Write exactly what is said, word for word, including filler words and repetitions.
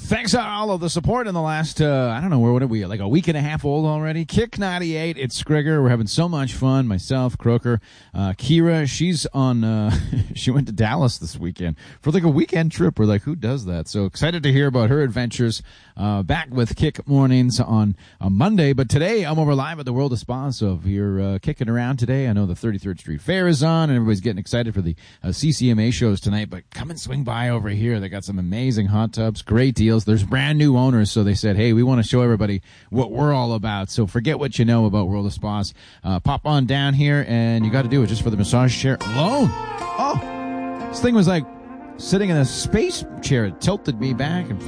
Thanks to all of the support in the last, uh, I don't know, where what are we, like a week and a half old already? Kick ninety-eight, it's Skrigger. We're having so much fun. Myself, Croker, uh, Kira, she's on, uh, she went to Dallas this weekend for like a weekend trip. We're like, who does that? So excited to hear about her adventures. Uh, back with Kick Mornings on, on Monday. But today, I'm over live at the World of Spa. So if you're uh, kicking around today, I know the thirty-third Street Fair is on, and everybody's getting excited for the uh, C C M A shows tonight. But come and swing by over here. They got some amazing hot tubs, great deals. There's brand new owners, so they said, hey, we want to show everybody what we're all about. So forget what you know about World of Spas. Uh, pop on down here, and you got to do it just for the massage chair alone. Oh, this thing was like sitting in a space chair. It tilted me back and forth.